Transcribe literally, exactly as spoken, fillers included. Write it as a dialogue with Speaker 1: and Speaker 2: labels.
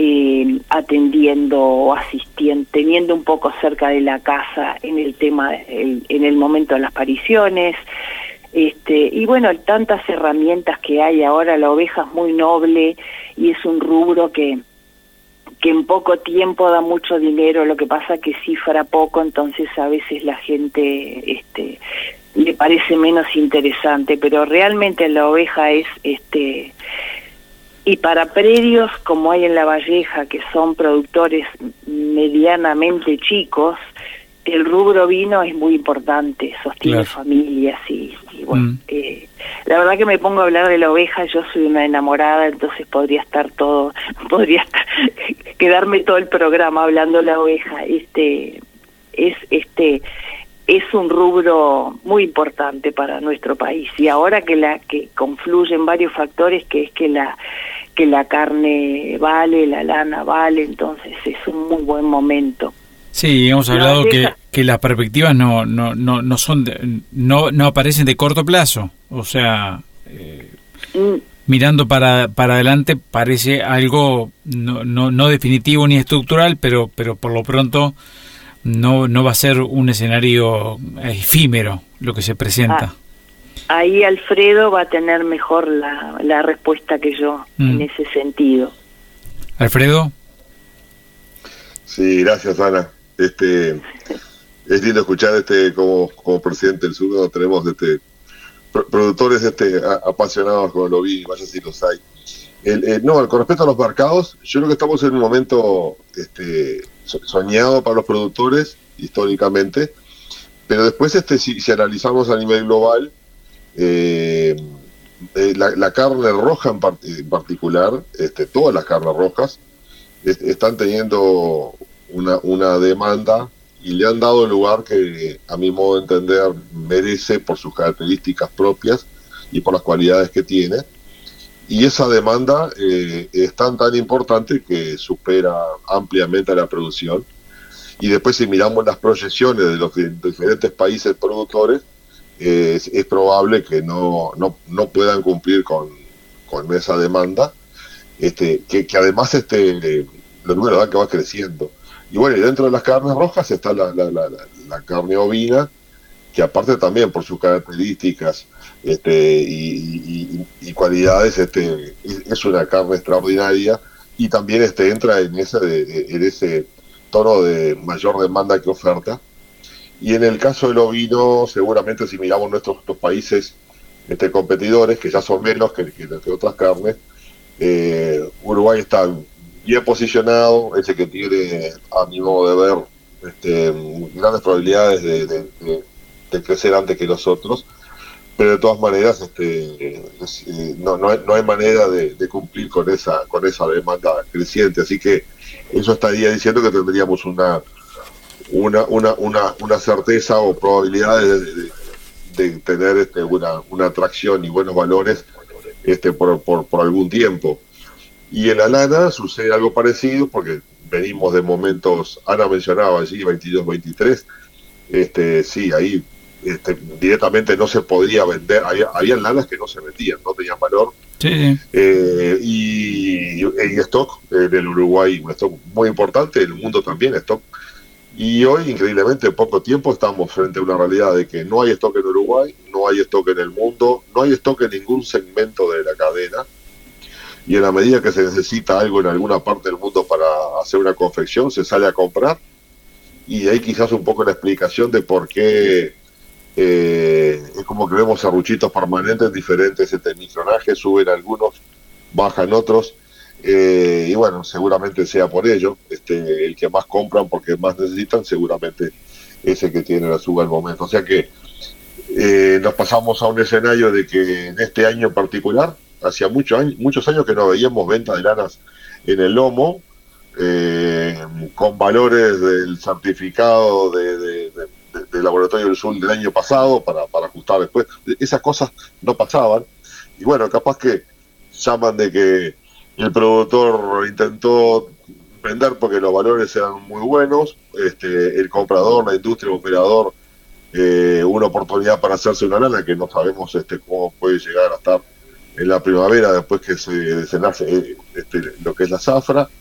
Speaker 1: eh, atendiendo o asistiendo, teniendo un poco cerca de la casa en el tema, el, en el momento de las pariciones. Este, y bueno, tantas herramientas que hay ahora. La oveja es muy noble y es un rubro que que en poco tiempo da mucho dinero. Lo que pasa que cifra poco, entonces a veces la gente este le parece menos interesante, pero realmente la oveja es este y para predios como hay en La Valleja, que son productores medianamente chicos, el rubro vino es muy importante, sostiene
Speaker 2: claro.
Speaker 1: familias y, y bueno,
Speaker 2: mm.
Speaker 1: eh, la verdad que me pongo a hablar de la oveja. Yo soy una enamorada, entonces podría estar todo, podría estar, quedarme todo el programa hablando de la oveja. Este es este es un rubro muy importante para nuestro país, y ahora que la que confluyen varios factores, que es que la que la carne vale, la lana vale, entonces es un muy buen momento.
Speaker 2: Sí, hemos hablado que, que las perspectivas no no no no son de, no no aparecen de corto plazo, o sea, eh, mm. mirando para para adelante parece algo no no no definitivo ni estructural, pero pero por lo pronto no no va a ser un escenario efímero lo que se presenta.
Speaker 1: Ah, ahí Alfredo va a tener mejor la la respuesta que yo mm. en ese sentido.
Speaker 2: Alfredo.
Speaker 3: Sí, gracias, Ana. Este, es lindo escuchar este como, como presidente del sur, tenemos este pro, productores este a, apasionados con el ovino, vaya si los hay. El, el, no, con respecto a los mercados, yo creo que estamos en un momento este soñado para los productores históricamente, pero después este si, si analizamos a nivel global, eh, eh, la, la carne roja en, part, en particular, este, todas las carnes rojas est, están teniendo Una, una demanda y le han dado el lugar que, a mi modo de entender, merece por sus características propias y por las cualidades que tiene. Y esa demanda eh, es tan tan importante que supera ampliamente a la producción. Y después, si miramos las proyecciones de los diferentes países productores, eh, es, es probable que no, no, no puedan cumplir con, con esa demanda, este, que, que además este, eh, el número de edad que va creciendo. Y bueno, y dentro de las carnes rojas está la, la, la, la carne ovina, que aparte también por sus características este, y, y, y cualidades este, es una carne extraordinaria, y también este, entra en ese, en ese tono de mayor demanda que oferta. Y en el caso del ovino, seguramente si miramos nuestros, nuestros países este, competidores, que ya son menos que, que, que otras carnes, eh, Uruguay está bien posicionado, ese que tiene, a mi modo de ver, este, grandes probabilidades de, de, de, de crecer antes que los otros, pero de todas maneras este, es, eh, no, no, hay, no hay manera de, de cumplir con esa con esa demanda creciente, así que eso estaría diciendo que tendríamos una una una una, una certeza o probabilidades de, de, de tener este, una, una atracción y buenos valores este, por, por, por algún tiempo. Y en la lana sucede algo parecido, porque venimos de momentos, Ana mencionaba allí, veintidós veintitrés, este, sí, ahí este, directamente no se podía vender, había, había lanas que no se vendían, no tenían valor,
Speaker 2: sí.
Speaker 3: eh, y en stock, en el Uruguay, un stock muy importante, en el mundo también stock, y hoy, increíblemente, en poco tiempo estamos frente a una realidad de que no hay stock en Uruguay, no hay stock en el mundo, no hay stock en ningún segmento de la cadena. Y en la medida que se necesita algo en alguna parte del mundo para hacer una confección, se sale a comprar, y ahí quizás un poco la explicación de por qué eh, es como que vemos serruchitos permanentes diferentes, este micronaje, suben algunos, bajan otros, eh, y bueno, seguramente sea por ello, este el que más compran porque más necesitan, seguramente es el que tiene la suba al momento. O sea que eh, nos pasamos a un escenario de que en este año en particular, hacía muchos años, muchos años que no veíamos venta de lanas en el lomo, eh, con valores del certificado de, de, de, de, de Laboratorio del Sur del año pasado, para, para ajustar después. Esas cosas no pasaban, y bueno, capaz que llaman de que el productor intentó vender porque los valores eran muy buenos, este, el comprador, la industria, el operador, eh, una oportunidad para hacerse una lana que no sabemos este cómo puede llegar a estar en la primavera después que se desenlace este, lo que es la zafra.